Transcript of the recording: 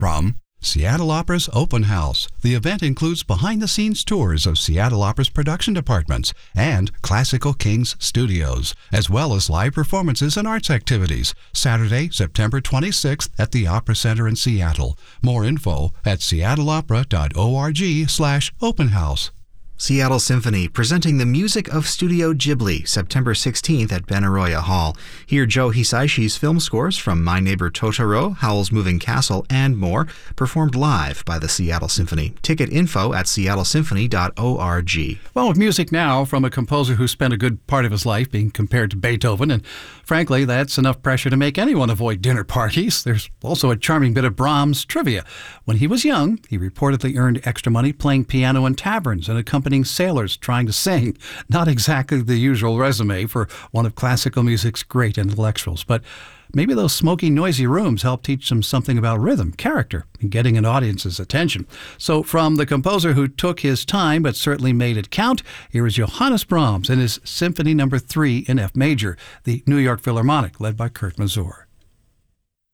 From Seattle Opera's Open House. The event includes behind-the-scenes tours of Seattle Opera's production departments and Classical Kings studios, as well as live performances and arts activities. Saturday, September 26th at the Opera Center in Seattle. More info at seattleopera.org/openhouse. Seattle Symphony presenting the music of Studio Ghibli, September 16th at Benaroya Hall. Hear Joe Hisaishi's film scores from My Neighbor Totoro, Howl's Moving Castle, and more, performed live by the Seattle Symphony. Ticket info at seattlesymphony.org. Well, with music now from a composer who spent a good part of his life being compared to Beethoven, and frankly, that's enough pressure to make anyone avoid dinner parties. There's also a charming bit of Brahms trivia. When he was young, he reportedly earned extra money playing piano in taverns and accompanying sailors trying to sing. Not exactly the usual resume for one of classical music's great intellectuals, but maybe those smoky, noisy rooms help teach them something about rhythm, character, and getting an audience's attention. So from the composer who took his time but certainly made it count, here is Johannes Brahms and his Symphony No. 3 in F major, the New York Philharmonic, led by Kurt Masur.